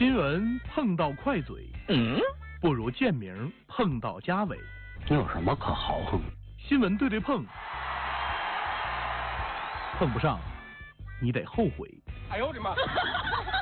新闻碰到快嘴，不如贱名碰到家尾。 你有什么可豪横？ 新闻对碰，碰不上，你得后悔。 哎呦我的妈！